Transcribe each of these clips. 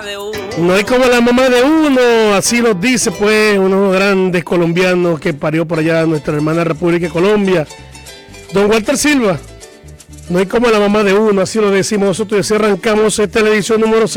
de uno. No hay como la mamá de uno, así nos dice pues unos grandes colombianos que parió por allá nuestra hermana República de Colombia, don Walter Silva. No hay como la mamá de uno, así lo decimos nosotros, y así arrancamos esta edición número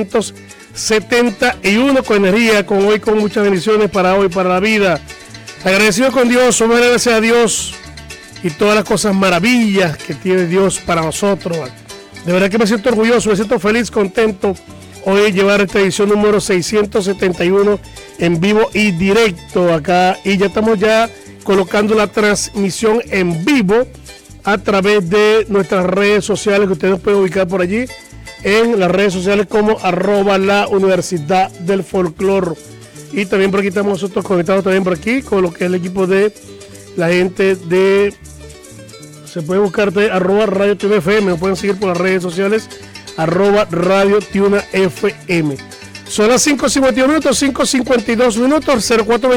671 con energía, con hoy con muchas bendiciones para hoy, para la vida. Agradecido con Dios, somos gracias a Dios y todas las cosas maravillas que tiene Dios para nosotros. De verdad que me siento orgulloso, me siento feliz, contento hoy llevar esta edición número 671 en vivo y directo acá, y ya estamos colocando la transmisión en vivo a través de nuestras redes sociales, que ustedes pueden ubicar por allí en las redes sociales como @la Universidad del Folclor. Y también por aquí estamos nosotros conectados también por aquí con lo que es el equipo de la gente de, se puede buscar de @Radio Tuna FM, me pueden seguir por las redes sociales @Radio Tuna FM. Son las 5:51 minutos, 5:52 minutos,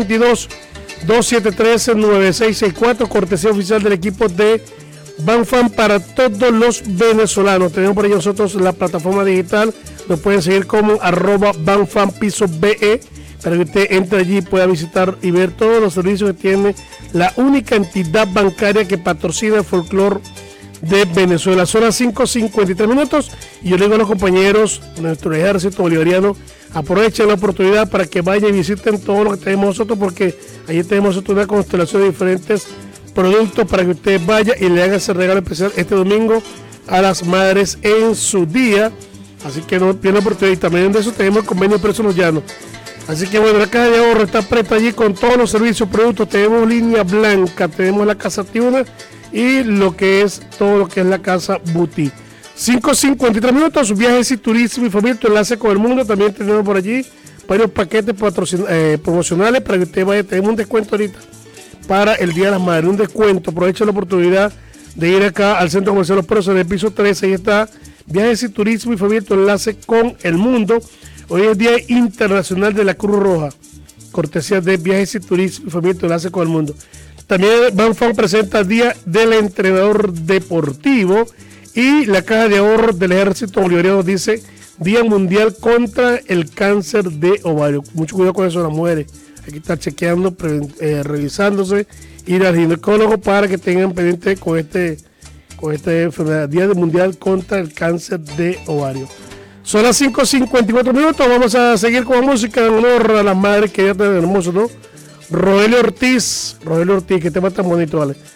0422-273-9664, cortesía oficial del equipo de Banfam para todos los venezolanos. Tenemos por ahí nosotros la plataforma digital, nos pueden seguir como @BanFamPisoBE, para que usted entre allí y pueda visitar y ver todos los servicios que tiene la única entidad bancaria que patrocina el folclore de Venezuela. Son las 5:53 minutos y yo le digo a los compañeros de nuestro ejército bolivariano, aprovechen la oportunidad para que vayan y visiten todo lo que tenemos nosotros, porque allí tenemos nosotros una constelación de diferentes productos para que usted vaya y le haga ese regalo especial este domingo a las madres en su día. Así que no pierdan oportunidad. Y también de eso tenemos el convenio Precio Los Llanos. Así que bueno, la caja de ahorro está presta allí con todos los servicios, productos. Tenemos línea blanca, tenemos la casa Tiuna y lo que es todo lo que es la casa Buti. 5:53 minutos, viajes y turismo y familia, tu enlace con el mundo. También tenemos por allí varios paquetes promocionales para que usted vaya. Tenemos un descuento ahorita para el Día de las Madres, un descuento. Aprovecha la oportunidad de ir acá al Centro Comercial Los Presos en el piso 13. Ahí está viajes y turismo y familia, tu enlace con el mundo. Hoy es Día Internacional de la Cruz Roja, cortesía de viajes y turismo y familia, tu enlace con el mundo. También Banfam presenta Día del Entrenador Deportivo, y la caja de ahorro del Ejército Bolivariano dice Día Mundial contra el Cáncer de Ovario. Mucho cuidado con eso, las mujeres. Hay que estar chequeando, revisándose, ir al ginecólogo para que tengan pendiente con esta enfermedad. Día Mundial contra el Cáncer de Ovario. Son las 5:54 minutos. Vamos a seguir con la música en honor a las madres que ya están hermosos, ¿no? Rogelio Ortiz, qué tema tan bonito, vale.